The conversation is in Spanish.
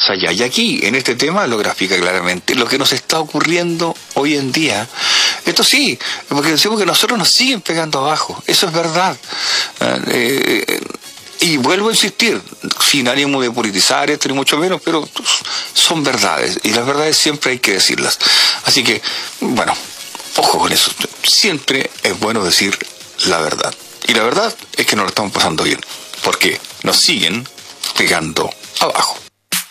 más allá. Y aquí, en este tema, lo grafica claramente. Lo que nos está ocurriendo hoy en día, esto sí, porque decimos que nosotros nos siguen pegando abajo. Eso es verdad. Y vuelvo a insistir, sin ánimo de politizar esto, ni mucho menos, pero son verdades. Y las verdades siempre hay que decirlas. Así que, bueno, ojo con eso. Siempre es bueno decir la verdad. Y la verdad es que nos lo estamos pasando bien. Porque nos siguen pegando abajo.